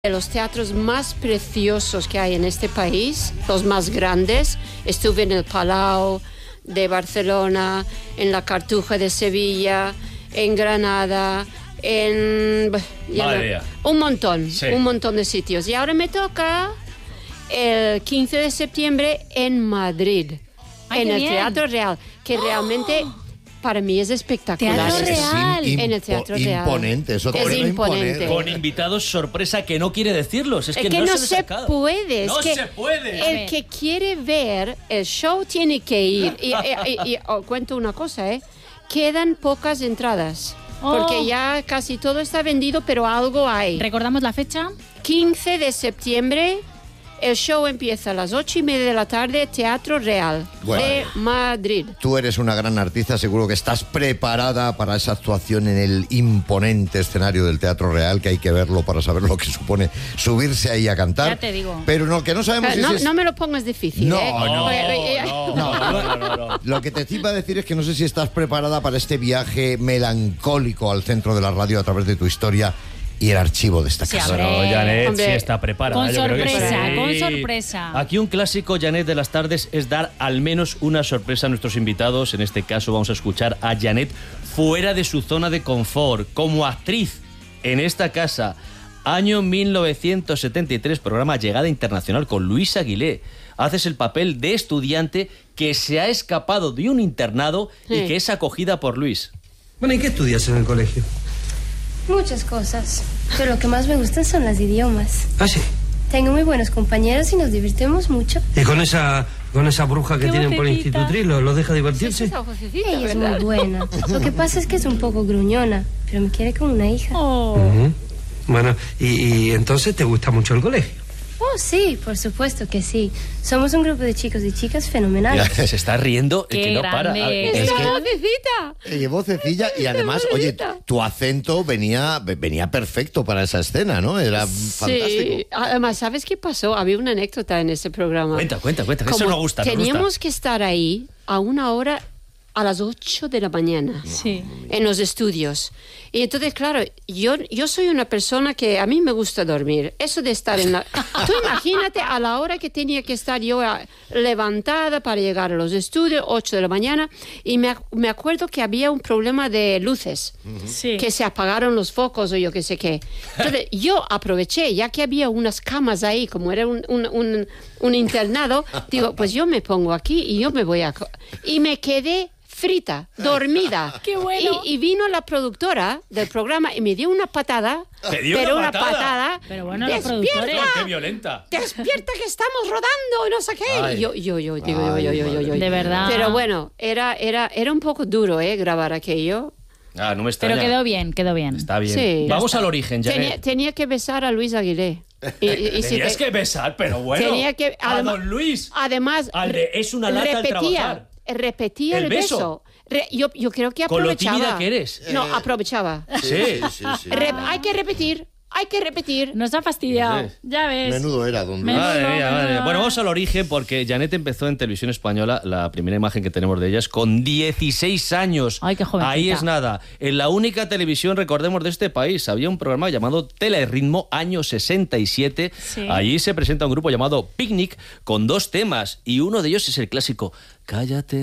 De los teatros más preciosos que hay en este país, los más grandes. Estuve en el Palau de Barcelona, en la Cartuja de Sevilla, en Granada, un montón de sitios. Y ahora me toca el 15 de septiembre en Madrid, en el Teatro Real, que realmente para mí es espectacular. Teatro Real. En el Teatro Real. Imponente, eso es imponente. Con invitados sorpresa que no quiere decirlos. Es que no se puede. No se puede. El que quiere ver el show tiene que ir. Y os cuento una cosa, quedan pocas entradas. Porque ya casi todo está vendido, pero algo hay. ¿Recordamos la fecha? 15 de septiembre. El show empieza a las 8:30 de la tarde, Teatro Real de Madrid. Tú eres una gran artista, seguro que estás preparada para esa actuación en el imponente escenario del Teatro Real, que hay que verlo para saber lo que supone subirse ahí a cantar. Ya te digo. Pero lo que no sabemos es... No me lo pongas difícil, No. Lo que te iba a decir es que no sé si estás preparada para este viaje melancólico al centro de la radio a través de tu historia y el archivo de esta casa. Bueno, Janet sí está preparada. Con sorpresa. Aquí un clásico, Janet, de las tardes es dar al menos una sorpresa a nuestros invitados. En este caso vamos a escuchar a Janet fuera de su zona de confort, como actriz en esta casa. Año 1973, programa Llegada Internacional con Luis Aguilé. Haces el papel de estudiante que se ha escapado de un internado y que es acogida por Luis. Bueno, ¿y qué estudias en el colegio? Muchas cosas, pero lo que más me gustan son los idiomas. ¿Ah, sí? Tengo muy buenos compañeros y nos divertimos mucho. ¿Y con esa bruja que tienen por institutriz lo deja divertirse? Sí, ella es muy buena. Lo que pasa es que es un poco gruñona, pero me quiere como una hija. Bueno, y entonces te gusta mucho el colegio. Oh, sí, por supuesto que sí. Somos un grupo de chicos y chicas fenomenales. Ya, se está riendo y que no para. ¡Es una vocecita! Vocecilla y además, oye, tu acento venía perfecto para esa escena, ¿no? Era fantástico. Sí, además, ¿sabes qué pasó? Había una anécdota en ese programa. Cuenta, que eso nos gusta. Teníamos que estar ahí a una hora a las 8 de la mañana en los estudios. Y entonces, claro, yo soy una persona que a mí me gusta dormir. Eso de estar en la... Tú imagínate a la hora que tenía que estar yo levantada para llegar a los estudios, 8 de la mañana, y me acuerdo que había un problema de luces, que se apagaron los focos o yo qué sé qué. Entonces, yo aproveché, ya que había unas camas ahí, como era un internado, digo, pues yo me pongo aquí y yo me voy a... Y me quedé frita, dormida. ¡Qué bueno! Y vino la productora del programa y me dio una patada. Una patada. Pero bueno, la productora... ¡Qué violenta! ¡Despierta que estamos rodando! Y no sé qué. Ay. Y yo. De verdad. Pero bueno, era un poco duro, grabar aquello. No me extraña. Pero quedó bien. Está bien. Sí. Vamos al origen, Janet. Tenía que besar a Luis Aguilé. Tenías que besar, pero bueno. Tenía que... a don Luis. Además... es una lata al trabajar. Repetía el beso. Yo creo que aprovechaba. Con lo tímida que eres. No, aprovechaba. Sí. Hay que repetir. Nos ha fastidiado. Sí. Ya ves. Menudo era, don Menudo. Madre mía. Bueno, vamos al origen porque Janet empezó en Televisión Española. La primera imagen que tenemos de ella es con 16 años. Ay, qué jovencita. Ahí es nada. En la única televisión, recordemos, de este país había un programa llamado Teleritmo, año 67. Sí. Allí se presenta un grupo llamado Picnic con 2 temas y uno de ellos es el clásico Cállate.